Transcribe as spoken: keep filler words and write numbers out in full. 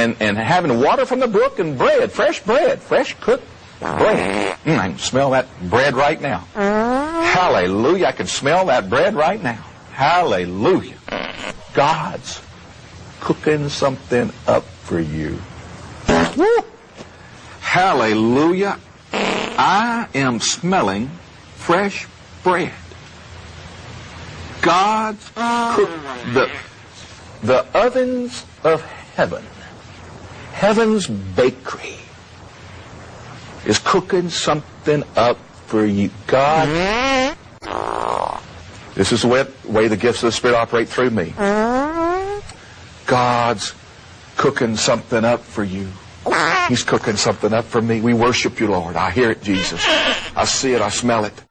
and, and having water from the brook and bread, fresh bread, fresh cooked bread. Mm, I can smell that bread right now. Hallelujah. I can smell that bread right now. Hallelujah. God's cooking something up for you. Woo. Hallelujah. I am smelling fresh bread. God's cook the the ovens of heaven, heaven's bakery, is cooking something up for you. God, this is the way, way the gifts of the Spirit operate through me. God's cooking something up for you. He's cooking something up for me. We worship you, Lord. I hear it, Jesus. I see it. I smell it.